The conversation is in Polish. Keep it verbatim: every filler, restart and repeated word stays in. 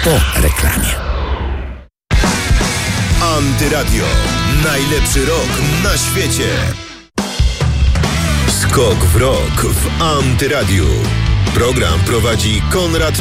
Po reklamie. Antyradio. Najlepszy rok na świecie. Skok w rok w Antyradiu. Program prowadzi Konrad